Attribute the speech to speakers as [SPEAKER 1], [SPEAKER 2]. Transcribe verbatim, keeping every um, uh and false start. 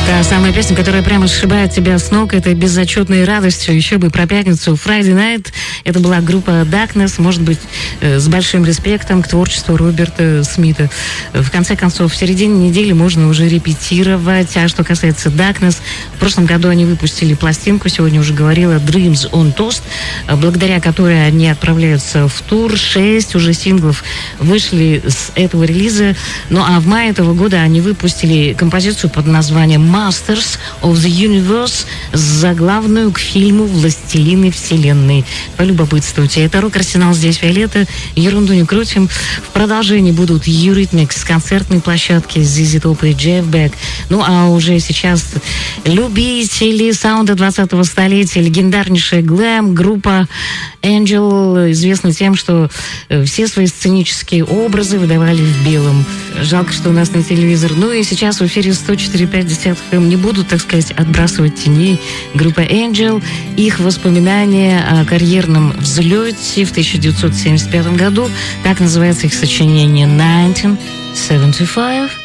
[SPEAKER 1] Та самая песня, которая прямо сшибает тебя с ног, это безотчетной радостью. Еще бы про пятницу. Friday Night. Это была группа Darkness, может быть, с большим респектом к творчеству Роберта Смита. В конце концов, в середине недели можно уже репетировать. А что касается Darkness, в прошлом году они выпустили пластинку, сегодня уже говорила, Dreams on Toast, благодаря которой они отправляются в тур. Шесть уже синглов вышли с этого релиза. Ну а в мае этого года они выпустили композицию под названием Masters of the Universe, заглавную к фильму «Властелины вселенной». Полюбопытствуйте. Это рок-арсенал, здесь Виолетта. Ерунду не крутим. В продолжении будут Eurythmics с концертной площадки зет зет Top и Jeff Beck. Ну а уже сейчас любители саунда двадцатого столетия, легендарнейшая глэм-группа Angel, известна тем, что все свои сценические образы выдавали в белом. Жалко, что у нас не телевизор. Ну и сейчас в эфире сто четыре и пять десятых не будут, так сказать, отбрасывать теней. Группа Angel, их воспоминания о карьерном взлете в тысяча девятьсот семьдесят пятом году. Так называется их сочинение тысяча девятьсот семьдесят пять.